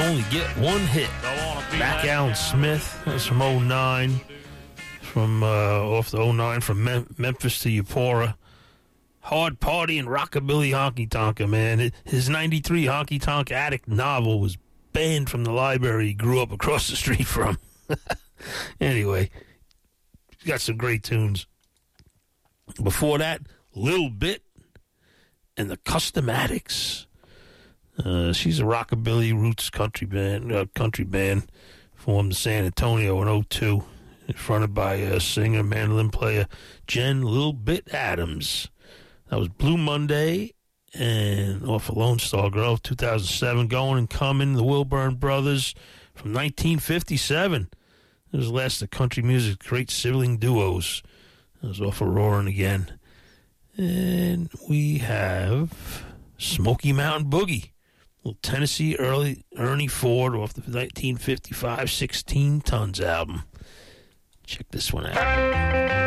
only get one hit. Back Alan Smith. That's from 09. Off the 09 from Memphis to Eupora. Hard Party and Rockabilly Honky Tonka, man. His 93 Honky Tonk Addict novel was banned from the library he grew up across the street from. Anyway, he's got some great tunes. Before that, Lil Bit and the Custom Addicts. She's a rockabilly roots country band formed in San Antonio in 02, fronted by singer, mandolin player Jen Lil Bit Adams. That was Blue Monday, and off of Lone Star Girl, 2007, Going and Coming, the Wilburn Brothers from 1957. It was the last of country music's great sibling duos. It was off of Roaring Again. And we have Smoky Mountain Boogie, little Tennessee Ernie Ford off the 1955 16 Tons album. Check this one out.